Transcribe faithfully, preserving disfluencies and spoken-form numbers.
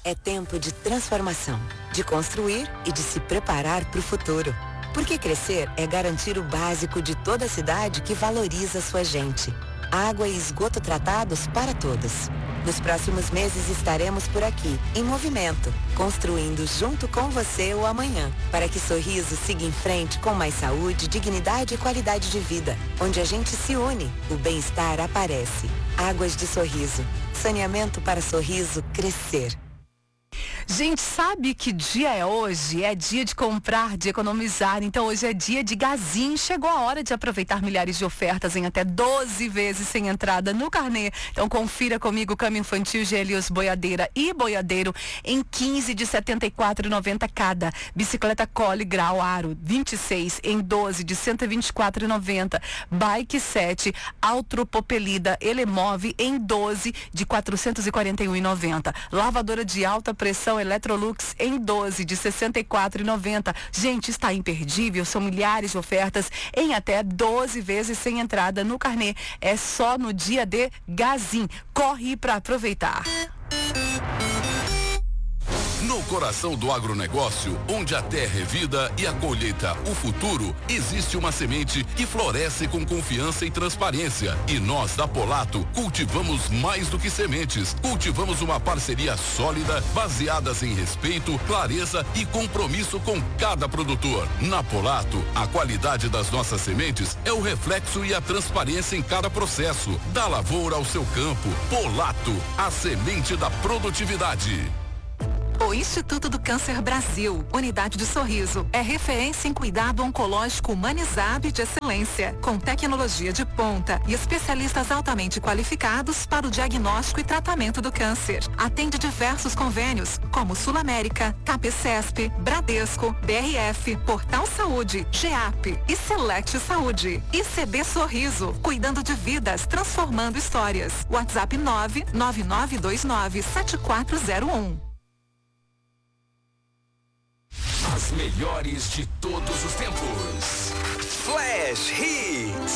É tempo de transformação, de construir e de se preparar para o futuro. Porque crescer é garantir o básico de toda a cidade que valoriza sua gente. Água e esgoto tratados para todos. Nos próximos meses estaremos por aqui, em movimento, construindo junto com você o amanhã, para que Sorriso siga em frente com mais saúde, dignidade e qualidade de vida. Onde a gente se une, o bem-estar aparece. Águas de Sorriso. Saneamento para Sorriso crescer. Gente, sabe que dia é hoje? É dia de comprar, de economizar. Então hoje é dia de Gazin. Chegou a hora de aproveitar milhares de ofertas em até doze vezes sem entrada no carnê. Então confira comigo cama infantil Gelios Boiadeira e Boiadeiro em quinze de setenta e quatro reais e noventa centavos cada. Bicicleta Cole Grau Aro vinte e seis em doze de cento e vinte e quatro reais e noventa centavos. Bike sete Altropopelida Elemove em doze de quatrocentos e quarenta e um reais e noventa centavos. Lavadora de alta pressão Electrolux em doze de sessenta e quatro reais e noventa centavos. Gente, está imperdível, são milhares de ofertas em até doze vezes sem entrada no carnê. É só no dia de Gazin. Corre para aproveitar. No coração do agronegócio, onde a terra é vida e a colheita o futuro, existe uma semente que floresce com confiança e transparência. E nós da Polato cultivamos mais do que sementes. Cultivamos uma parceria sólida, baseadas em respeito, clareza e compromisso com cada produtor. Na Polato, a qualidade das nossas sementes é o reflexo e a transparência em cada processo. Da lavoura ao seu campo, Polato, a semente da produtividade. O Instituto do Câncer Brasil, Unidade de Sorriso, é referência em cuidado oncológico humanizado e de excelência, com tecnologia de ponta e especialistas altamente qualificados para o diagnóstico e tratamento do câncer. Atende diversos convênios, como Sul América, K P C E S P, Bradesco, B R F, Portal Saúde, G A P e Select Saúde. I C B Sorriso, cuidando de vidas, transformando histórias. WhatsApp nove nove nove dois nove sete quatro zero um. As melhores de todos os tempos. Flash Hits.